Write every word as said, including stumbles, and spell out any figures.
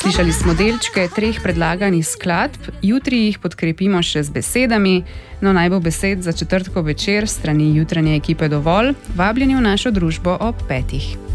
Slišali smo delčke treh predlaganih skladb, jutri jih podkrepimo še z besedami, no naj bo besed za četrtkov večer strani jutranje ekipe dovolj, vabljeni v našo družbo ob petih.